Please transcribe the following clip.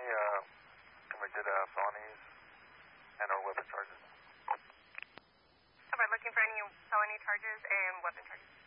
any convicted felonies and or weapon charges? So we're looking for any felony charges and weapon charges.